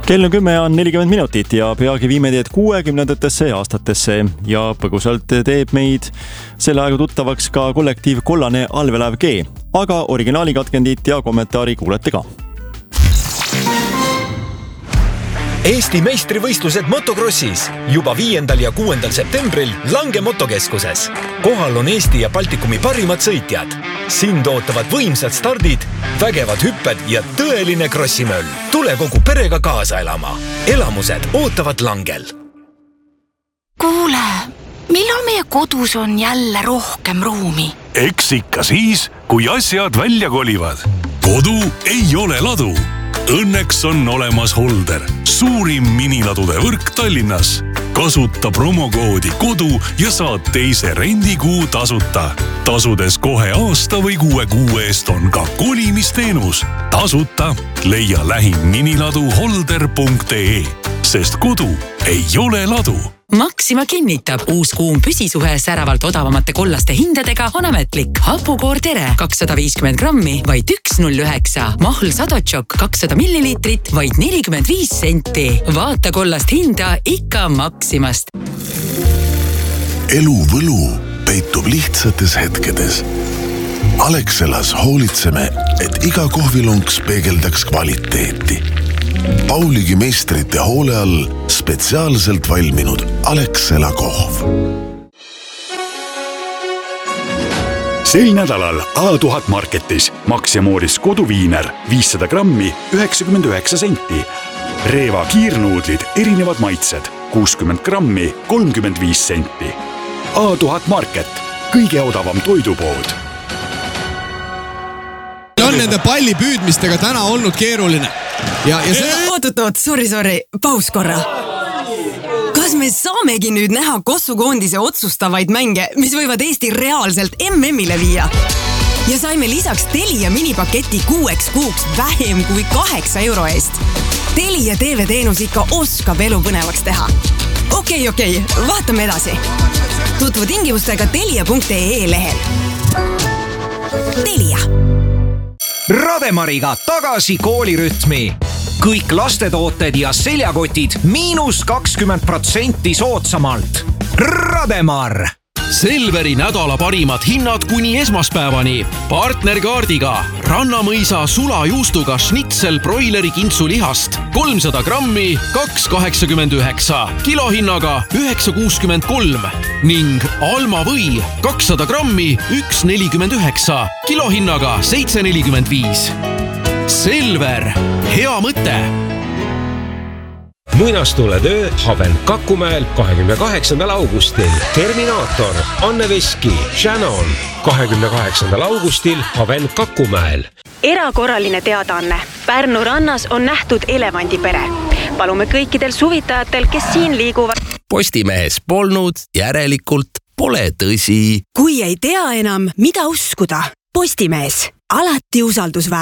Kell on 10:40 minutit ja peagi viime teed 60-ndatesse aastatesse ja põgusalt teeb meid selle aega tuttavaks ka kollektiiv Kollane allveelaev G, aga originaali katkendit ja kommentaari kuulete ka. Eesti meistrivõistlused motokrossis juba 5. ja 6. septembril Lange motokeskuses. Kohal on Eesti ja Baltikumi parimad sõitjad. Sind ootavad võimsad stardid, vägevad hüpped ja tõeline krossimöll. Tule kogu perega kaasa elama. Elamused ootavad Langel. Kuule, millal meie kodus on jälle rohkem ruumi? Eks ikka siis, kui asjad välja kolivad. Kodu ei ole ladu. Õnneks on olemas Holder, suurim miniladude võrk Tallinnas. Kasuta promokoodi kodu ja saad teise rendikuu tasuta. Tasudes kohe aasta või 6 kuu eest on ka kolimisteenus. Tasuta leia lähim miniladu holder.ee, sest kodu ei ole ladu. Maxima kinnitab, uus kuum püsisuhe säravalt odavamate kollaste hindadega on ametlik. Hapukoor Tere 250 grammi, vaid 1,09. Mahl Sadotšok 200 millilitrit, vaid 45 senti. Vaata kollast hinda ikka Maximast. Elu võlu peitub lihtsates hetkedes. Alexelas hoolitseme, et iga kohvilunks peegeldaks kvaliteeti. Pauligi meistrite hoole all spetsiaalselt valminud Alexela kohv. Sel nädalal A1000 Marketis Max ja Mooris koduviiner 500 grammi 99 senti. Reeva kiirnuudlid erinevad maitsed 60 grammi 35 senti. A1000 Market, kõige odavam toidupood. On nende palli püüdmistega täna olnud keeruline. Ja seda... Oot, sorry, paus korra. Kas me saamegi nüüd näha kossukoondise otsustavaid mänge, mis võivad Eesti reaalselt MM-ile viia? Ja saime lisaks Telia minipaketi 6 kuuks vähem kui 8 euro eest. Telia TV-teenus ikka oskab elu põnevaks teha. Okei, vaatame edasi. Tutvu tingimustega telia.ee lehel. Telia. Rademariga tagasi koolirütmi. Kõik lastetooted ja seljakotid -20% soodsamalt. Rademar! Selveri nädala parimad hinnad kuni esmaspäevani. Partnerkaardiga Rannamõisa sulajuustuga schnitzel broileri kintsulihast 300 grammi 2,89, kilohinnaga 9,63 ning Alma või 200 grammi 1,49, kilohinnaga 7,45. Selver, hea mõte! Muinastuletöö Haven Kakumäel 28. augustil. Terminaator, Anne Veski, Shannon 28. augustil Haven Kakumäel. Erakorraline teadaanne. Pärnu rannas on nähtud elevandipere. Palume kõikidel suvitajatel, kes siin liiguvad. Postimehes polnud, järelikult pole tõsi. Kui ei tea enam, mida uskuda. Postimees, alati usaldusväärne.